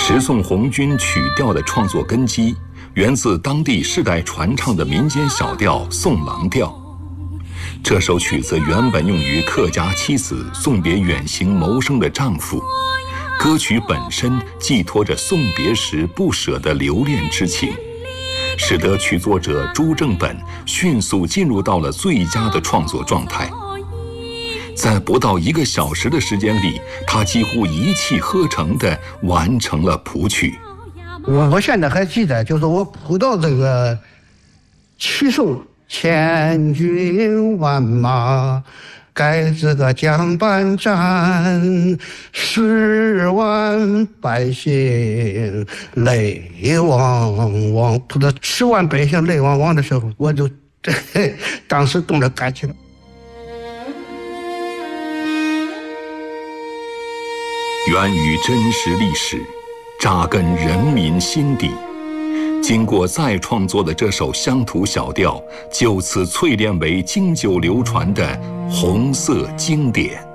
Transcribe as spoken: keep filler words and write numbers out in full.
直送红军曲调的创作根基，源自当地世代传唱的民间小调送郎调。这首曲子原本用于客家妻子送别远行谋生的丈夫，歌曲本身寄托着送别时不舍的留恋之情，使得曲作者朱正本迅速进入到了最佳的创作状态。在不到一个小时的时间里，他几乎一气呵成地完成了谱曲。 我我现在还记得，就是我谱到这个曲颂千军万马盖这个江板战，十万百姓泪汪汪，谱到十万百姓泪汪汪的时候，我就当时动了感情了。 源于真实历史，扎根人民心底。经过再创作的这首乡土小调，就此淬炼为经久流传的红色经典。